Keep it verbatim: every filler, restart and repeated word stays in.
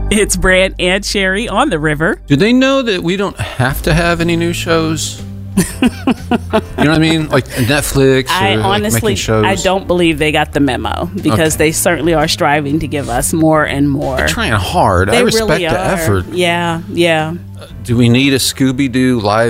It's Brant and Sherry on the river. Do they know that we don't have to have any new shows? You know what I mean? Like Netflix or I like honestly, making shows. I don't believe they got the memo because Okay. they certainly are striving to give us more and more. They're trying hard. They I respect really the are. effort. Yeah, yeah. Do we need a Scooby-Doo live